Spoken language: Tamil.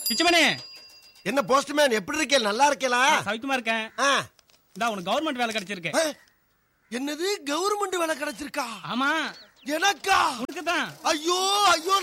பிச்சமணி. என்ன போஸ்ட்மேன், எப்படி இருக்கே? நல்லா இருக்கேலா? சவிக்குமா இருக்கேன். இந்தா உனக்கு கவர்மெண்ட் வேலை கிடைச்சிருக்கு. என்னது, கவர்மெண்ட் வேலை கிடைச்சிருக்கா? ஆமா. எனக்கா? உனக்குதான். ஐயோ ஐயோ,